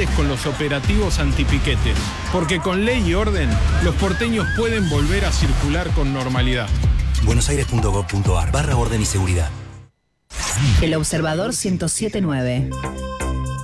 calles con los operativos antipiquetes, porque con ley y orden los porteños pueden volver a circular con normalidad. buenosaires.gov.ar/orden y seguridad. El Observador 107.9.